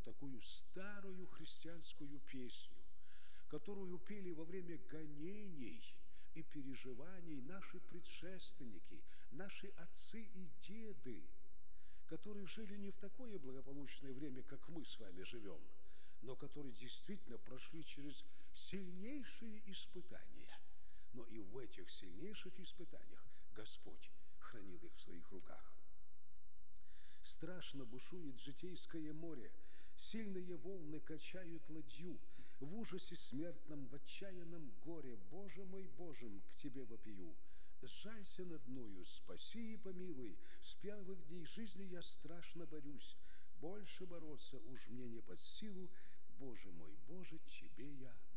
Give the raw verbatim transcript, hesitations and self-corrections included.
такую старую христианскую песню, которую пели во время гонений и переживаний наши предшественники, наши отцы и деды, которые жили не в такое благополучное время, как мы с вами живем, но которые действительно прошли через сильнейшие испытания. Но и в этих сильнейших испытаниях Господь хранил их в своих руках. Страшно бушует житейское море, сильные волны качают ладью, в ужасе смертном, в отчаянном горе, Боже мой, Боже, к Тебе вопию. Сжалься над мною, спаси и помилуй, с первых дней жизни я страшно борюсь, больше бороться уж мне не под силу, Боже мой, Боже, Тебе я